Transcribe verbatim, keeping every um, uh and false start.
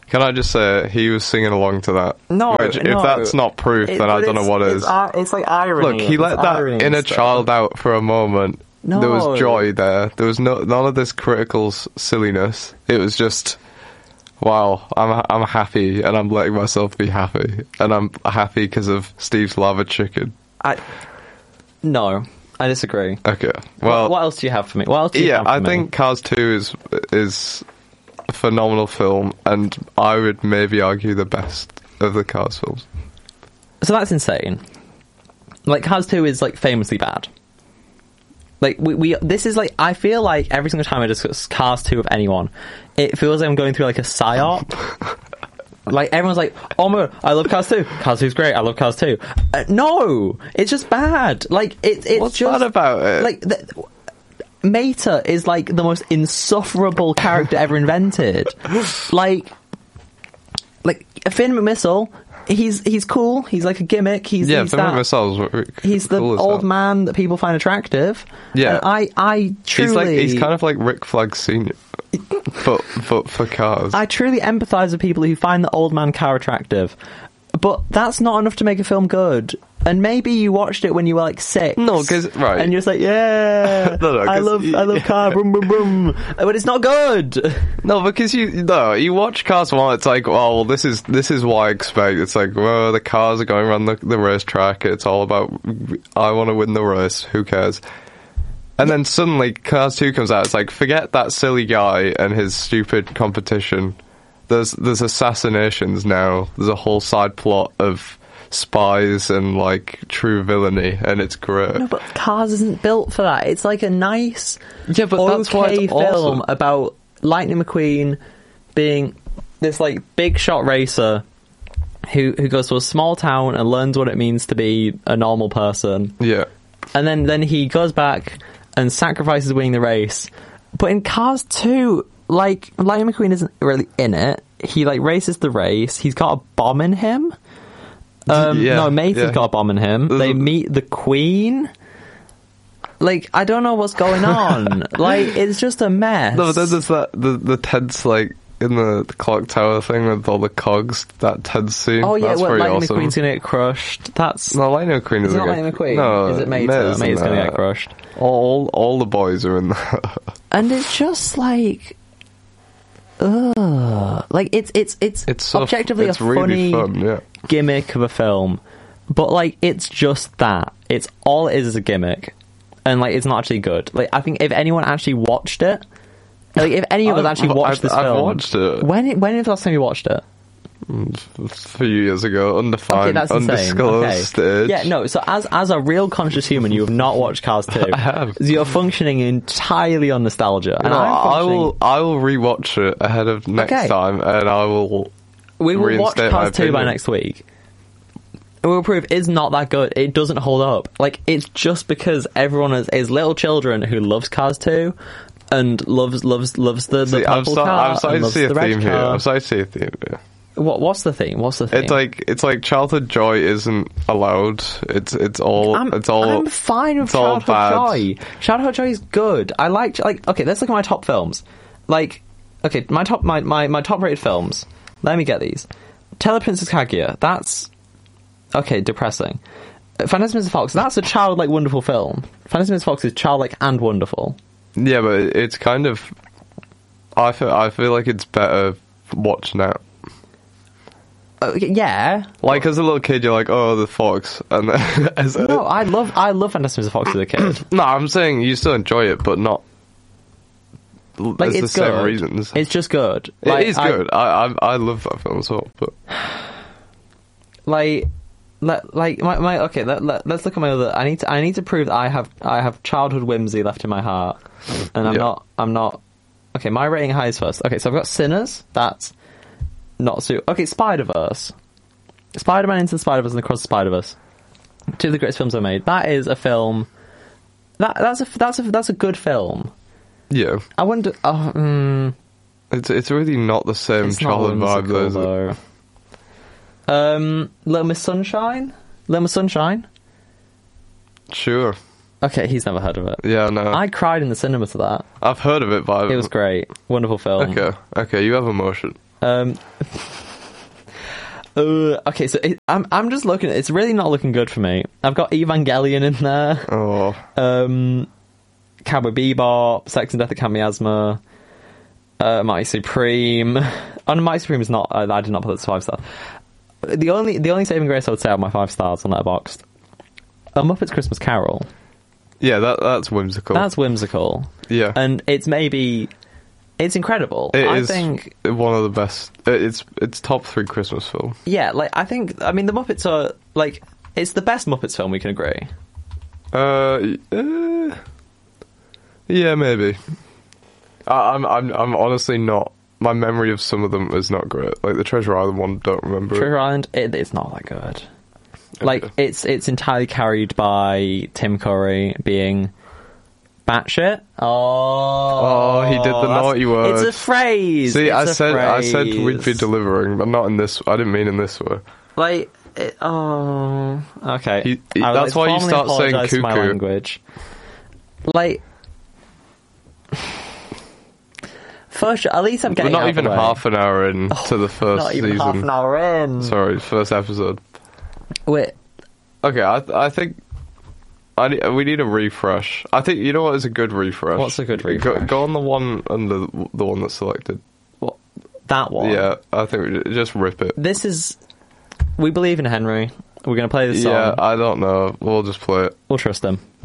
Can I just say, he was singing along to that. No, Which, if no. that's not proof, It- then I but don't know it's- what it's, is. ir- It's like irony. Look, he It's let that irony inner and stuff. child out for a moment. No. There was joy there. There was no none of this critical s- silliness. It was just, wow, I'm I'm happy, and I'm letting myself be happy, and I'm happy because of Steve's lava chicken. I, no, I disagree. Okay, well, what, what else do you have for me? What else do you yeah, have for I me? think Cars two is is a phenomenal film, and I would maybe argue the best of the Cars films. So that's insane. Like, Cars two is, like, famously bad. Like, we, we, this is, like, I feel like every single time I discuss Cars two with anyone, it feels like I'm going through, like, a psyop. Like, everyone's like, oh my god, I love Cars two. Cars two's great, I love Cars two. Uh, no! It's just bad. Like, it, it's What's just... bad about it? Like, the, Mater is, like, the most insufferable character ever invented. Like, like, Finn McMissile... He's he's cool. He's like a gimmick. He's yeah, he's, Finn that, McMissile's he's the cool as old hell. man that people find attractive. Yeah, and I I truly he's like he's kind of like Rick Flag Senior, but but for cars. I truly empathise with people who find the old man car attractive, but that's not enough to make a film good. And maybe you watched it when you were like six. No, because right, and you're just like, yeah, no, no, I love, you, I love car, boom, boom, boom. But it's not good. No, because you no, you watch Cars one. It's like, oh, well, this is this is what I expect. It's like, well, the cars are going around the the racetrack. It's all about, I want to win the race. Who cares? And then suddenly, Cars two comes out. It's like, forget that silly guy and his stupid competition. There's there's assassinations now. There's a whole side plot of spies and like true villainy, and it's great. No, but Cars isn't built for that. It's like a nice, yeah, but okay that's why it's film awesome. about Lightning McQueen being this like big shot racer who who goes to a small town and learns what it means to be a normal person. Yeah, and then then he goes back and sacrifices winning the race. But in Cars two, like, Lightning McQueen isn't really in it. He like races the race. He's got a bomb in him. Um, yeah, no, Mater's yeah. got a bomb in him. There's They a- meet the Queen. Like, I don't know what's going on. Like, it's just a mess. no, but then there's that the the tense like in the, the clock tower thing with all the cogs. That tense scene. oh yeah, that's well, pretty Lightning awesome. McQueen's gonna get crushed. That's No, Lightning McQueen is is it not Lightning McQueen? No, is it Mater? Mater's Mater's in gonna that. get crushed. All all the boys are in that. And it's just like, ugh. Like, it's it's it's, It's so, objectively it's a really funny fun. Yeah. gimmick of a film, but like, it's just that. It's all it is is a gimmick, and like, it's not actually good. Like, I think if anyone actually watched it, like, if any of us I've- actually watched I've- this I've film, watched it. When when was the last time you watched it? A few years ago, undefined, Okay, that's insane. undisclosed Okay. stage. Yeah, no. So as as a real conscious human, you have not watched Cars two. I have. So you're functioning entirely on nostalgia. And No, I'm I functioning- will. I will rewatch it ahead of next Okay. time, and I will. We will watch reinstate my Cars two by opinion. next week. And we'll prove it's not that good. It doesn't hold up. Like, it's just because everyone is, is little children who loves Cars two and loves loves loves the, the See, I'm, purple start, car I'm starting and to loves see a the red theme here. car. I'm starting to see a theme here. What what's the theme? What's the theme? It's like it's like childhood joy isn't allowed. It's it's all I'm, it's all. I'm fine with it's all Childhood bad. Joy. Childhood Joy is good. I like like okay. Let's look at my top films. Like okay, my top my my, my top rated films. Let me get these. Tell the Princess Kaguya. That's okay. Depressing. Fantastic Mister Fox. That's a childlike wonderful film. Fantastic Mister Fox is childlike and wonderful. Yeah, but it's kind of. I feel I feel like it's better watched now. Okay, yeah. Like as a little kid, you're like, oh, the fox, and then, as a, No, I love I love Fantastic Mister Fox as a kid. no, I'm saying you still enjoy it, but not. Like, it's the it's same good. reasons. It's just good. It Like, is I- good. I, I I love that film as well, but like let, like my, my okay let, let, let's look at my other I need to I need to prove that I have I have childhood whimsy left in my heart, and I'm Yeah. not I'm not okay. My rating high is first. Okay, so I've got Sinners. That's not so okay. Spider-Verse, Spider-Man Into the Spider-Verse and Across the Spider-Verse, two of the greatest films I made. That is a film that that's a that's a that's a good film. yeah, I wonder oh, mm, it's it's really not the same it's not childhood vibe, though, whimsical, is it? though. Um, Little Miss Sunshine? Little Miss Sunshine? Sure. Okay, he's never heard of it. Yeah, no. I cried in the cinema to that. I've heard of it, but It was great. Wonderful film. Okay, okay, you have emotion. Um. uh, okay, so it, I'm I'm just looking. It's really not looking good for me. I've got Evangelion in there. Oh. Um. Cowboy Bebop, Sex and Death at Camp Miasma, uh, Mighty Supreme. Oh, no, Mighty Supreme is not. Uh, I did not put it as five star. The only the only saving grace I would say on my five stars on Letterboxd, A Muppet's Christmas Carol. Yeah, that that's whimsical. That's whimsical. Yeah, and it's maybe it's incredible. It I is think one of the best. It's it's top three Christmas film. Yeah, like I think. I mean, the Muppets are like it's the best Muppets film. We can agree. Uh, uh yeah, maybe. I, I'm I'm I'm honestly not. My memory of some of them is not great. Like the Treasure Island one, don't remember. Treasure it. Island, it, it's not that good. Like okay. it's it's entirely carried by Tim Curry being batshit. Oh, oh, he did the naughty word. It's a phrase. See, it's I a said phrase. I said we'd be delivering, but not in this. I didn't mean in this way. Like, it, oh, okay. He, he, that's like why you start saying cuckoo. My language. Like, first, at least I'm getting. We're not out even the way. half an hour in oh, to the first not even season. Half an hour in. Sorry, first episode. Wait. Okay, I I think I need, we need a refresh. I think you know what is a good refresh. What's a good refresh? Go, go on the one under the one that's selected. What? That one. Yeah, I think we just rip it. This is. We believe in Henry. We're going to play this song. Yeah, I don't know. We'll just play it. We'll trust him.